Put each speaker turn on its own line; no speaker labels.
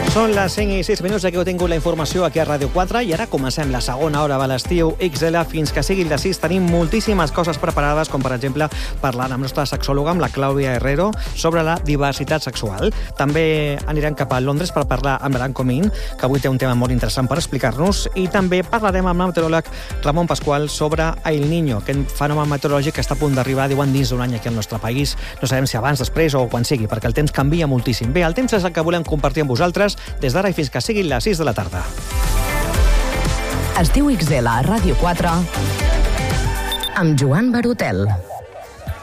Són les 5 i 6 minuts que heu tingut la informació aquí a Ràdio 4 i ara comencem la segona hora de l'estiu XL fins que sigui les 6. Tenim moltíssimes coses preparades, com per exemple parlant amb nostra sexòloga, amb la Clàudia Herrero, sobre la diversitat sexual. També anirem cap a Londres per parlar amb l'Aran Comín, que avui té un tema molt interessant per explicar-nos, i també parlarem amb el meteoròleg Ramon Pasqual sobre El Niño, aquest fenomen meteorològic que està a punt d'arribar, diuen, dins d'un any aquí al nostre país. No sabem si abans, després o quan sigui, perquè el temps canvia moltíssim. Bé, el temps és el que volem compartir amb vosaltres des d'ara i fins que siguin les 6 de la tarda.
Estiu XL a Ràdio 4 amb Joan Barotel.